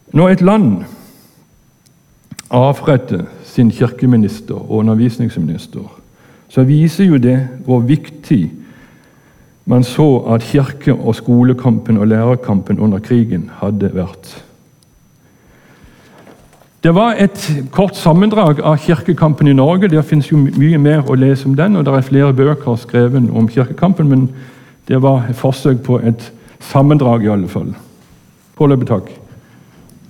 Når et land avretter sin kirkeminister og undervisningsminister, så viser jo det hvor viktig man så at kirke- og skolekampen og lærerkampen under krigen hadde vært. Det var et kort sammendrag av kirkekampen i Norge. Der finnes jo mye mer å lese om den, og det er flere bøker skrevet om kirkekampen, men det var et forsøk på et sammendrag i alle fall. Foreløpig takk.